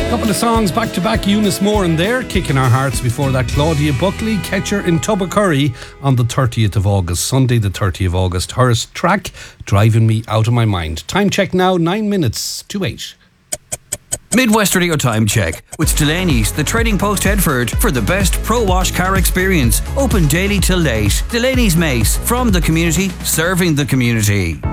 Couple of songs back to back. Eunice Moore in there, Kicking Our Hearts. Before that, Claudia Buckley, Catcher in Tubbercurry on the 30th of August, Sunday the 30th of August. Her track, Driving Me Out of My Mind. Time check now, 9 minutes to 8. Midwest Radio Time Check with Delaney's, the Trading Post Headford, for the best pro-wash car experience. Open daily till late. Delaney's Mace, from the community, serving the community.